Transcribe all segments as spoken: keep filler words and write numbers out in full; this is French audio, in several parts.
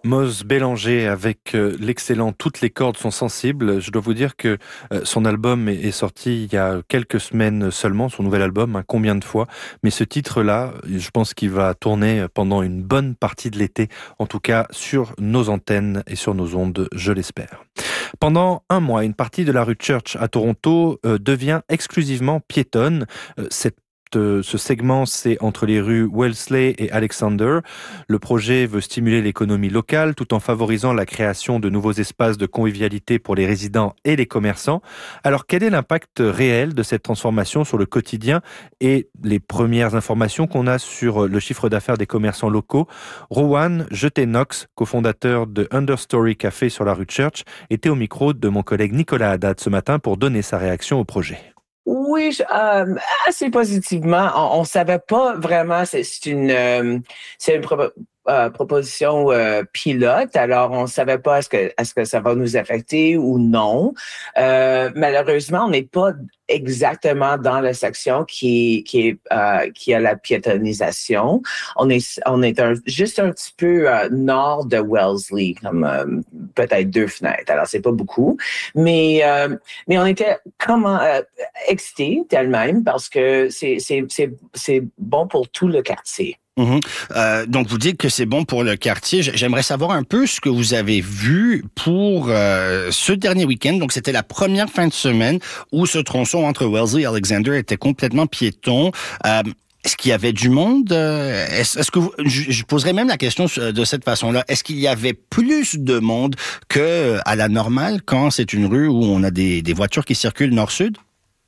Mose Bélanger avec euh, l'excellent Toutes les cordes sont sensibles. Je dois vous dire que euh, son album est, est sorti il y a quelques semaines seulement, son nouvel album, hein, combien de fois. Mais ce titre-là, je pense qu'il va tourner pendant une bonne partie de l'été, en tout cas sur nos antennes et sur nos ondes, je l'espère. Pendant un mois, une partie de la rue Church à Toronto euh, devient exclusivement piétonne. Euh, cette Ce segment, c'est entre les rues Wellesley et Alexander. Le projet veut stimuler l'économie locale tout en favorisant la création de nouveaux espaces de convivialité pour les résidents et les commerçants. Alors, quel est l'impact réel de cette transformation sur le quotidien et les premières informations qu'on a sur le chiffre d'affaires des commerçants locaux? Rowan Jeté-Knox, cofondateur de Understory Café sur la rue Church, était au micro de mon collègue Nicolas Haddad ce matin pour donner sa réaction au projet. Oui, euh, assez positivement. On, on savait pas vraiment. C'est, c'est une, euh, c'est une pro- euh, proposition euh, pilote. Alors, on savait pas est-ce que est-ce que ça va nous affecter ou non. Euh, malheureusement, on n'est pas exactement dans la section qui qui est euh, qui a la piétonisation. On est on est un, juste un petit peu euh, nord de Wellesley, comme euh, peut-être deux fenêtres. Alors, c'est pas beaucoup, mais euh, mais on était comment euh, excité d'elle-même parce que c'est, c'est, c'est, c'est bon pour tout le quartier. Mmh. Euh, donc, vous dites que c'est bon pour le quartier. J'aimerais savoir un peu ce que vous avez vu pour euh, ce dernier week-end. Donc, c'était la première fin de semaine où ce tronçon entre Wellesley et Alexander était complètement piéton. Euh, Est-ce qu'il y avait du monde? Est-ce, est-ce que vous, je, je poserais même la question de cette façon-là. Est-ce qu'il y avait plus de monde que à la normale quand c'est une rue où on a des, des voitures qui circulent nord-sud?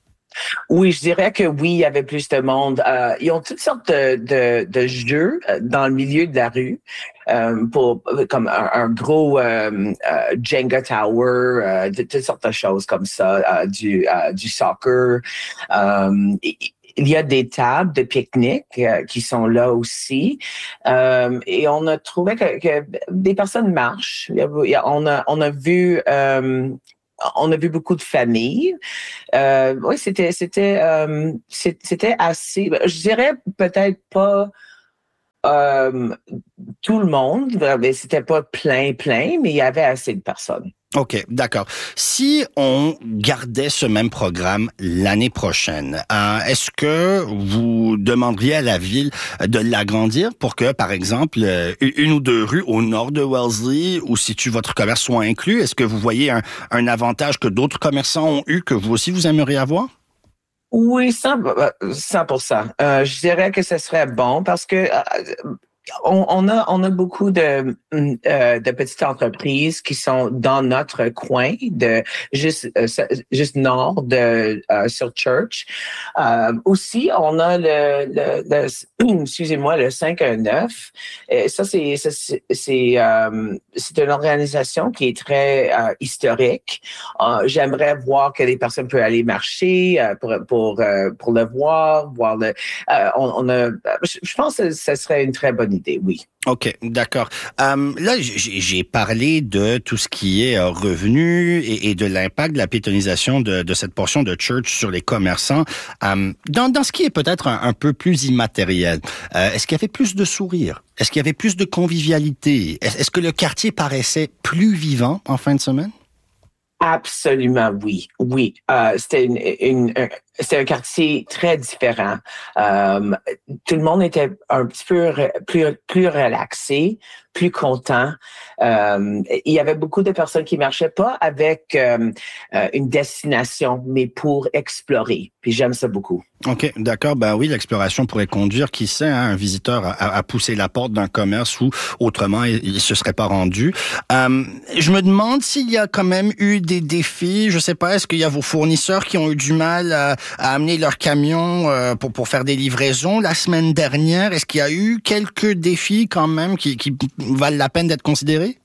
Oui, je dirais que oui, il y avait plus de monde. Euh, ils ont toutes sortes de, de, de jeux dans le milieu de la rue. Euh, pour comme un, un gros euh, euh, Jenga Tower, euh, de, toutes sortes de choses comme ça, euh, du, euh, du soccer. Euh, Il y a des tables de pique-nique euh, qui sont là aussi. Euh, et on a trouvé que, que des personnes marchent. Il y a, il y a, on, a, on a vu... Euh, on a vu beaucoup de familles. Euh, oui, c'était c'était euh, c'était assez. Je dirais peut-être pas euh, tout le monde. Mais c'était pas plein plein, mais il y avait assez de personnes. OK, d'accord. Si on gardait ce même programme l'année prochaine, euh, est-ce que vous demanderiez à la ville de l'agrandir pour que, par exemple, une ou deux rues au nord de Wellesley où situe votre commerce soient inclus? Est-ce que vous voyez un, un avantage que d'autres commerçants ont eu que vous aussi vous aimeriez avoir? Oui, cent pour cent. Euh, je dirais que ce serait bon parce que euh, On, on a on a beaucoup de euh, de petites entreprises qui sont dans notre coin de juste euh, juste nord de euh, sur Church. Euh, aussi, on a le, le, le excusez-moi le cinq un neuf. Et ça c'est ça, c'est c'est, euh, c'est une organisation qui est très euh, historique. Euh, j'aimerais voir que les personnes peuvent aller marcher euh, pour pour euh, pour le voir, voir le. Euh, on, on a. Je pense que ça serait une très bonne idée, oui. OK, d'accord. Um, là, j'ai, j'ai parlé de tout ce qui est euh, revenu et, et de l'impact de la piétonisation de, de cette portion de Church sur les commerçants. Um, dans, dans ce qui est peut-être un, un peu plus immatériel, euh, est-ce qu'il y avait plus de sourires? Est-ce qu'il y avait plus de convivialité? Est-ce, est-ce que le quartier paraissait plus vivant en fin de semaine? Absolument, oui. Oui. Euh, c'était une, une, un, c'était un quartier très différent. Euh, tout le monde était un petit peu re, plus, plus relaxé, plus content. Euh, il y avait beaucoup de personnes qui marchaient pas avec euh, une destination, mais pour explorer. Puis j'aime ça beaucoup. OK, d'accord. Ben oui, l'exploration pourrait conduire, qui sait, hein, un visiteur à, à pousser la porte d'un commerce où autrement il, il se serait pas rendu. Euh, je me demande s'il y a quand même eu des défis. Je sais pas, est-ce qu'il y a vos fournisseurs qui ont eu du mal à, à amener leurs camions euh, pour pour faire des livraisons la semaine dernière? Est-ce qu'il y a eu quelques défis quand même qui qui valent la peine d'être considérés?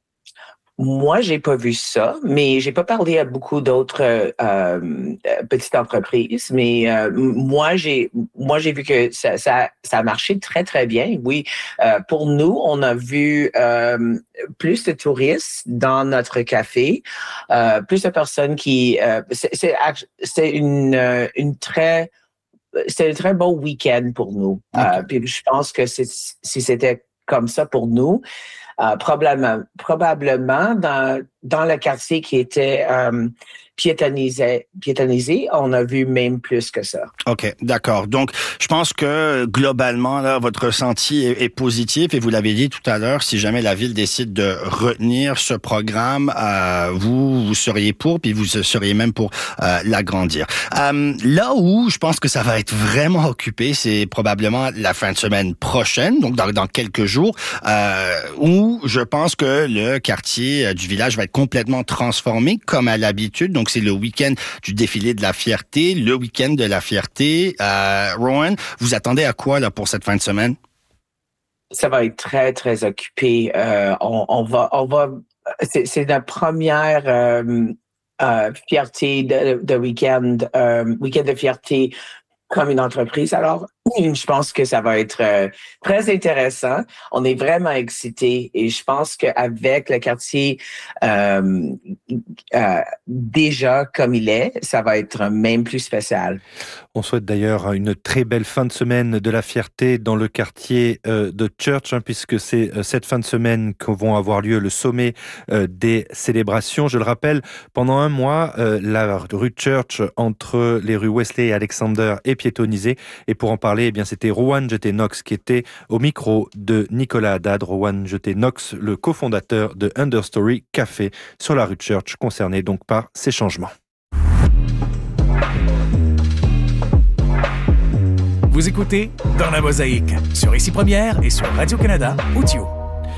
Moi, j'ai pas vu ça, mais j'ai pas parlé à beaucoup d'autres euh, euh, petites entreprises. Mais euh, moi, j'ai moi j'ai vu que ça, ça ça a marché très très bien. Oui, euh, pour nous, on a vu euh, plus de touristes dans notre café, euh, plus de personnes qui euh, c'est c'est, c'est une une très c'est un très beau week-end pour nous. Okay. Euh, puis je pense que c'est, si c'était comme ça pour nous. euh, probablement, probablement dans, dans le quartier qui était euh, piétonnisé, piétonnisé, on a vu même plus que ça. OK, d'accord. Donc, je pense que globalement, là, votre ressenti est, est positif et vous l'avez dit tout à l'heure, si jamais la ville décide de retenir ce programme, euh, vous, vous seriez pour, puis vous seriez même pour euh, l'agrandir. Euh, là où je pense que ça va être vraiment occupé, c'est probablement la fin de semaine prochaine, donc dans, dans quelques jours, euh, où je pense que le quartier du village va être complètement transformé comme à l'habitude. Donc, c'est le week-end du défilé de la fierté, le week-end de la fierté. Euh, Rowan, vous attendez à quoi là pour cette fin de semaine? Ça va être très, très occupé. Euh, on, on va, on va, c'est, c'est la première euh, euh, fierté de, de week-end, euh, week-end de fierté comme une entreprise. Alors, je pense que ça va être euh, très intéressant. On est vraiment excités et je pense qu'avec le quartier euh, euh, déjà comme il est, ça va être même plus spécial. On souhaite d'ailleurs une très belle fin de semaine de la fierté dans le quartier euh, de Church, hein, puisque c'est euh, cette fin de semaine que vont avoir lieu le sommet euh, des célébrations. Je le rappelle, pendant un mois, euh, la rue Church entre les rues Wesley et Alexander est piétonnisée. Et pour en parler, eh bien, c'était Rowan Jeté-Knox qui était au micro de Nicolas Haddad. Rowan Jeté-Knox, le cofondateur de Understory Café sur la rue Church, concerné donc par ces changements. Vous écoutez Dans la Mosaïque sur Ici Première et sur Radio-Canada Audio.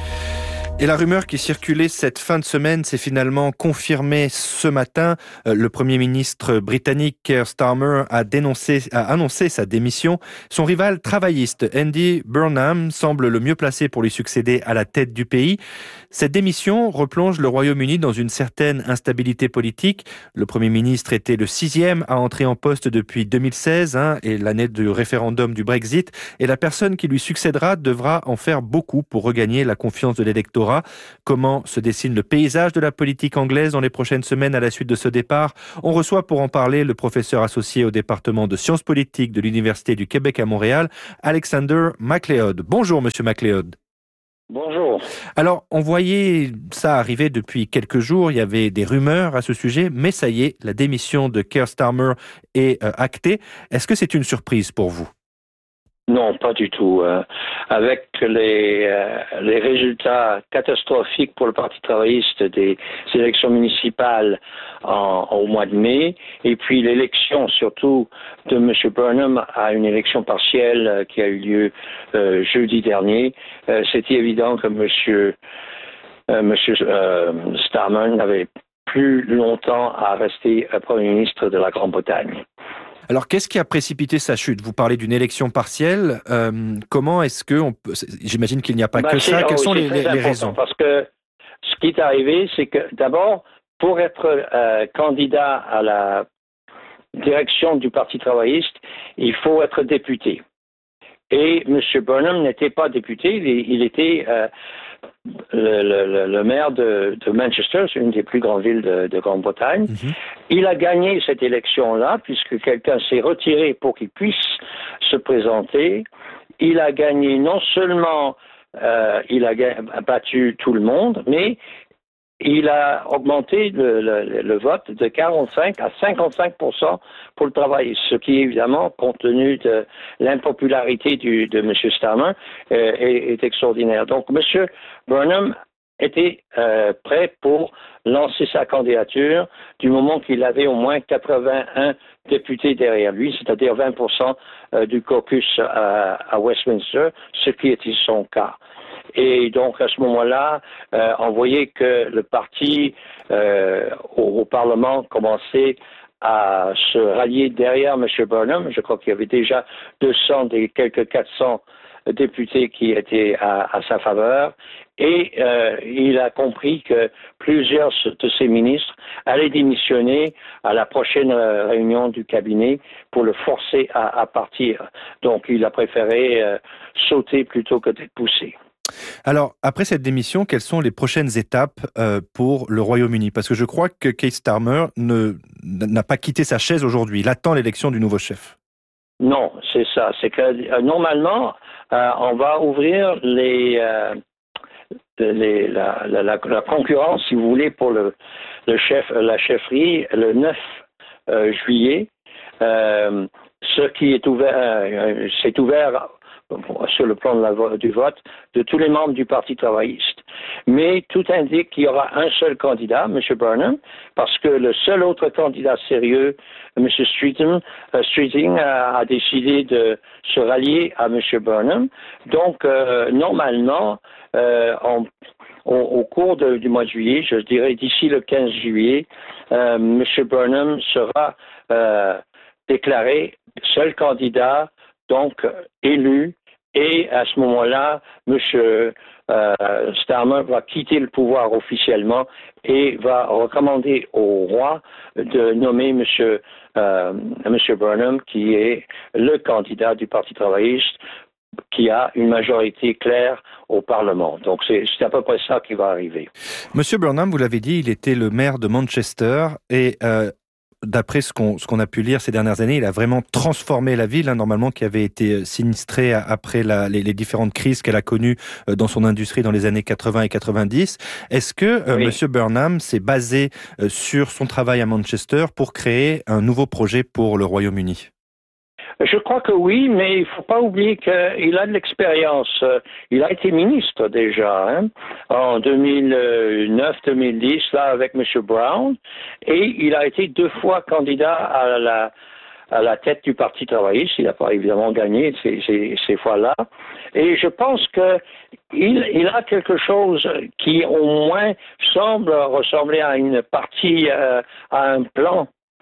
Et la rumeur qui circulait cette fin de semaine s'est finalement confirmée ce matin. Le Premier ministre britannique Keir Starmer a, dénoncé, a annoncé sa démission. Son rival travailliste Andy Burnham semble le mieux placé pour lui succéder à la tête du pays. Cette démission replonge le Royaume-Uni dans une certaine instabilité politique. Le Premier ministre était le sixième à entrer en poste depuis deux mille seize, hein, et l'année du référendum du Brexit. Et la personne qui lui succédera devra en faire beaucoup pour regagner la confiance de l'électorat. Comment se dessine le paysage de la politique anglaise dans les prochaines semaines à la suite de ce départ? On reçoit pour en parler le professeur associé au département de sciences politiques de l'Université du Québec à Montréal, Alexander MacLeod. Bonjour, monsieur MacLeod. Bonjour. Alors, on voyait ça arriver depuis quelques jours, il y avait des rumeurs à ce sujet, mais ça y est, la démission de Keir Starmer est euh, actée. Est-ce que c'est une surprise pour vous? Non, pas du tout. Euh, avec les, euh, les résultats catastrophiques pour le Parti travailliste des élections municipales en, au mois de mai, et puis l'élection surtout de M. Burnham à une élection partielle euh, qui a eu lieu euh, jeudi dernier, euh, c'était évident que M. Euh, Monsieur euh, Starmer n'avait plus longtemps à rester Premier ministre de la Grande-Bretagne. Alors, qu'est-ce qui a précipité sa chute? Vous parlez d'une élection partielle. Euh, comment est-ce que on peut... J'imagine qu'il n'y a pas ben, que ça. Quelles oh, sont les, les, les raisons? Parce que ce qui est arrivé, c'est que d'abord, pour être euh, candidat à la direction du Parti travailliste, il faut être député. Et M. Burnham n'était pas député, il, il était euh, le, le, le maire de, de Manchester, c'est une des plus grandes villes de, de Grande-Bretagne. Mm-hmm. Il a gagné cette élection-là, puisque quelqu'un s'est retiré pour qu'il puisse se présenter. Il a gagné non seulement, euh, il a battu tout le monde, mais il a augmenté le, le, le vote de quarante-cinq à cinquante-cinq pour cent pour le travail, ce qui évidemment, compte tenu de l'impopularité du, de M. Starmer, euh, est, est extraordinaire. Donc, M. Burnham était euh, prêt pour lancer sa candidature du moment qu'il avait au moins quatre-vingt-un députés derrière lui, c'est-à-dire vingt pour cent du caucus à, à Westminster, ce qui était son cas. Et donc, à ce moment-là, euh, on voyait que le parti euh, au, au Parlement commençait à se rallier derrière M. Burnham. Je crois qu'il y avait déjà deux cents des quelques quatre cents députés qui étaient à, à sa faveur. Et euh, il a compris que plusieurs de ses ministres allaient démissionner à la prochaine réunion du cabinet pour le forcer à, à partir. Donc, il a préféré euh, sauter plutôt que d'être poussé. Alors, après cette démission, quelles sont les prochaines étapes euh, pour le Royaume-Uni? Parce que je crois que Keir Starmer ne, n'a pas quitté sa chaise aujourd'hui. Il attend l'élection du nouveau chef. Non, c'est ça. C'est que euh, normalement, euh, on va ouvrir les, euh, les, la, la, la, la concurrence, si vous voulez, pour le, le chef, la chefferie le neuf euh, juillet. Euh, ce qui est ouvert, euh, c'est ouvert sur le plan de la, du vote de tous les membres du Parti travailliste. Mais tout indique qu'il y aura un seul candidat, M. Burnham, parce que le seul autre candidat sérieux, M. Streeting, euh, Streeting a, a décidé de se rallier à M. Burnham. Donc, euh, normalement, euh, on, au, au cours de, du mois de juillet, je dirais d'ici le quinze juillet, euh, M. Burnham sera euh, déclaré seul candidat, donc élu, et à ce moment-là, M. Euh, Starmer va quitter le pouvoir officiellement et va recommander au roi de nommer M. Euh, M. Burnham, qui est le candidat du Parti travailliste, qui a une majorité claire au Parlement. Donc, c'est, c'est à peu près ça qui va arriver. Monsieur Burnham, vous l'avez dit, il était le maire de Manchester et euh, d'après ce qu'on, ce qu'on a pu lire ces dernières années, il a vraiment transformé la ville, hein, normalement, qui avait été sinistrée après la, les, les différentes crises qu'elle a connues dans son industrie dans les années quatre-vingts et quatre-vingt-dix. Est-ce que euh, oui. Monsieur Burnham s'est basé euh, sur son travail à Manchester pour créer un nouveau projet pour le Royaume-Uni ? Je crois que oui, mais il ne faut pas oublier qu'il a de l'expérience. Il a été ministre déjà, hein, en deux mille neuf deux mille dix, là, avec M. Brown, et il a été deux fois candidat à la, à la tête du Parti travailliste. Il n'a pas évidemment gagné ces, ces, ces fois-là. Et je pense que il, il a quelque chose qui, au moins, semble ressembler à une partie, euh, à un plan.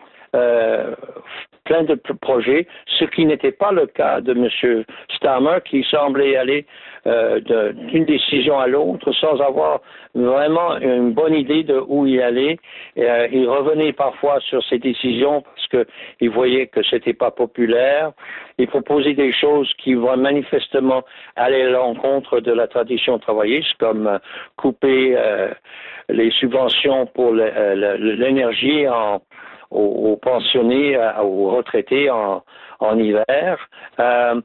Euh, plein de projets, ce qui n'était pas le cas de M. Starmer, qui semblait aller euh, de, d'une décision à l'autre sans avoir vraiment une bonne idée de où il allait. Et, euh, il revenait parfois sur ses décisions parce qu'il voyait que c'était pas populaire. Il proposait des choses qui vont manifestement aller à l'encontre de la tradition travailliste, comme euh, couper euh, les subventions pour le, euh, l'énergie en Aux, aux pensionnés, aux retraités en, en hiver. Euh,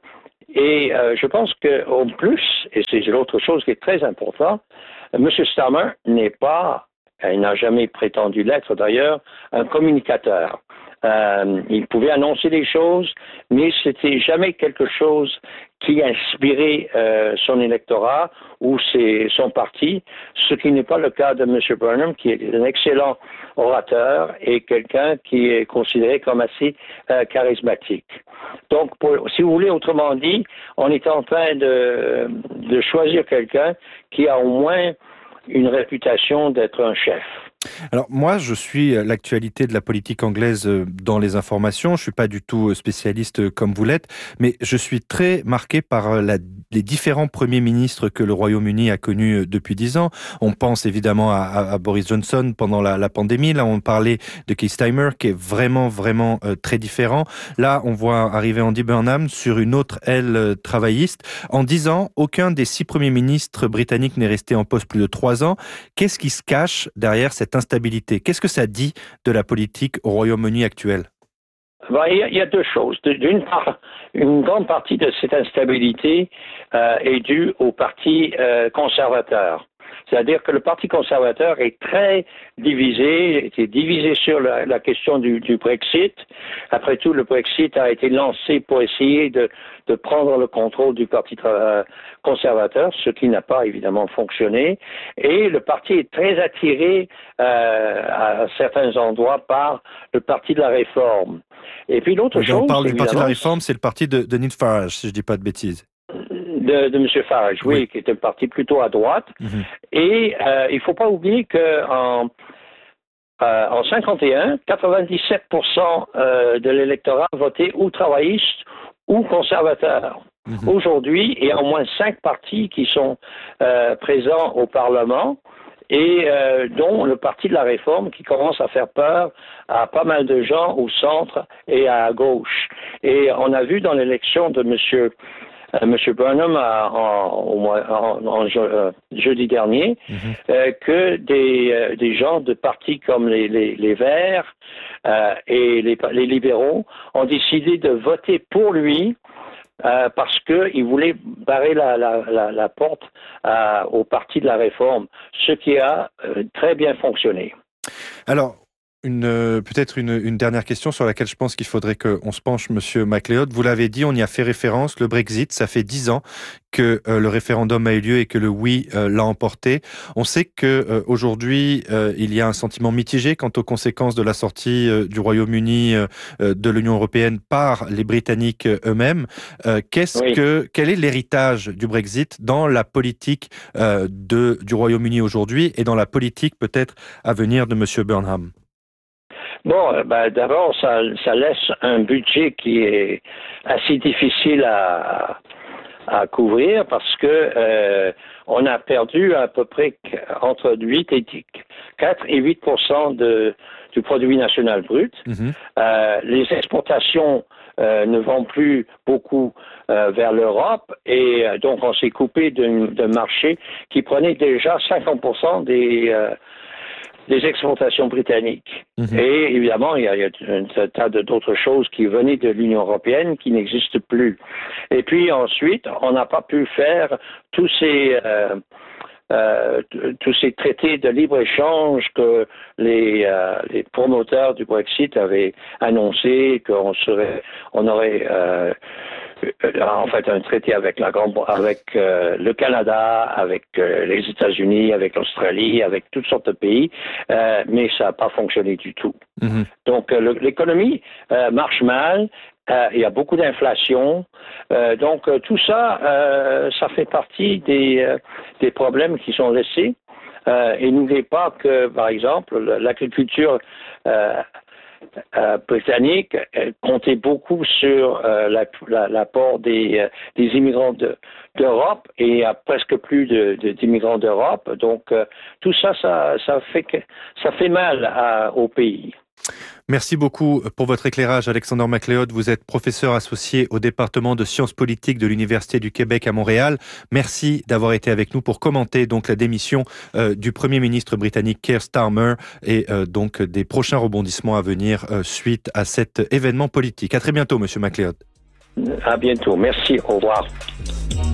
et euh, je pense qu'en plus, et c'est l'autre chose qui est très importante, M. Starmer n'est pas, il n'a jamais prétendu l'être d'ailleurs, un communicateur. Euh, il pouvait annoncer des choses, mais c'était jamais quelque chose qui inspirait euh, son électorat ou ses, son parti, ce qui n'est pas le cas de M. Burnham, qui est un excellent orateur et quelqu'un qui est considéré comme assez euh, charismatique. Donc, pour, si vous voulez, autrement dit, on est en train de, de choisir quelqu'un qui a au moins une réputation d'être un chef. Alors moi, je suis l'actualité de la politique anglaise dans les informations. Je suis pas du tout spécialiste comme vous l'êtes, mais je suis très marqué par la, les différents premiers ministres que le Royaume-Uni a connus depuis dix ans. On pense évidemment à, à, à Boris Johnson pendant la, la pandémie. Là, on parlait de Keir Starmer, qui est vraiment, vraiment euh, très différent. Là, on voit arriver Andy Burnham sur une autre aile euh, travailliste. En dix ans, aucun des six premiers ministres britanniques n'est resté en poste plus de trois ans. Qu'est-ce qui se cache derrière cette instabilité? Qu'est-ce que ça dit de la politique au Royaume-Uni actuel? Ben, il, y a, il y a deux choses. D'une part, une grande partie de cette instabilité euh, est due au Parti euh, conservateur. C'est-à-dire que le Parti conservateur est très divisé, était divisé sur la, la question du, du Brexit. Après tout, le Brexit a été lancé pour essayer de, de prendre le contrôle du Parti euh, conservateur, ce qui n'a pas évidemment fonctionné. Et le parti est très attiré euh, à certains endroits par le Parti de la Réforme. Et puis l'autre chose... On parle du Parti de la Réforme, c'est le parti de, de Nigel Farage, si je ne dis pas de bêtises. De, de M. Farage, oui, oui, qui est un parti plutôt à droite. Mm-hmm. Et euh, il ne faut pas oublier qu'en euh, en cinquante et un, quatre-vingt-dix-sept pour cent euh, de l'électorat votait ou travailliste ou conservateur. Mm-hmm. Aujourd'hui, il y a au moins cinq partis qui sont euh, présents au Parlement et euh, dont le Parti de la Réforme qui commence à faire peur à pas mal de gens au centre et à gauche. Et on a vu dans l'élection de M. Euh, M. Burnham a, en, au mois, en, en je, euh, jeudi dernier mm-hmm. euh, que des, euh, des gens de partis comme les, les, les Verts euh, et les, les libéraux ont décidé de voter pour lui euh, parce qu'il voulait barrer la, la, la, la porte euh, au parti de la réforme, ce qui a euh, très bien fonctionné. Alors, Une, euh, peut-être une, une dernière question sur laquelle je pense qu'il faudrait qu'on se penche, Monsieur MacLeod. Vous l'avez dit, on y a fait référence. Le Brexit, ça fait dix ans que euh, le référendum a eu lieu et que le oui euh, l'a emporté. On sait que euh, aujourd'hui, euh, il y a un sentiment mitigé quant aux conséquences de la sortie euh, du Royaume-Uni euh, de l'Union européenne par les Britanniques eux-mêmes. Euh, qu'est-ce oui. que quel est l'héritage du Brexit dans la politique euh, de du Royaume-Uni aujourd'hui et dans la politique peut-être à venir de Monsieur Burnham? Bon, ben, d'abord, ça, ça laisse un budget qui est assez difficile à, à couvrir parce que euh, on a perdu à peu près entre huit et quatre et huit pour cent de, du produit national brut. Mm-hmm. Euh, les exportations euh, ne vont plus beaucoup euh, vers l'Europe et euh, donc on s'est coupé d'un marché qui prenait déjà cinquante pour cent des euh, des exportations britanniques. Mmh. Et évidemment, il y a, il y a un tas d'autres choses qui venaient de l'Union européenne qui n'existent plus. Et puis ensuite, on n'a pas pu faire tous ces euh, euh, tous ces traités de libre-échange que les, euh, les promoteurs du Brexit avaient annoncé qu'on serait, on aurait euh, en fait un traité avec la Grande, avec euh, le Canada, avec euh, les États-Unis, avec l'Australie, avec toutes sortes de pays, euh, mais ça n'a pas fonctionné du tout. Mm-hmm. Donc euh, l'économie euh, marche mal. Euh, il y a beaucoup d'inflation, euh, donc euh, tout ça, euh, ça fait partie des, euh, des problèmes qui sont laissés. Euh, et n'oubliez pas que, par exemple, l'agriculture euh, euh, britannique euh, comptait beaucoup sur euh, l'apport la, des, euh, des immigrants de, d'Europe et il y a presque plus de, de, d'immigrants d'Europe. Donc euh, tout ça, ça, ça fait que ça fait mal à, au pays. Merci beaucoup pour votre éclairage, Alexander MacLeod. Vous êtes professeur associé au département de sciences politiques de l'Université du Québec à Montréal. Merci d'avoir été avec nous pour commenter donc la démission euh, du Premier ministre britannique Keir Starmer et euh, donc des prochains rebondissements à venir euh, suite à cet événement politique. À très bientôt, Monsieur MacLeod. À bientôt. Merci. Au revoir.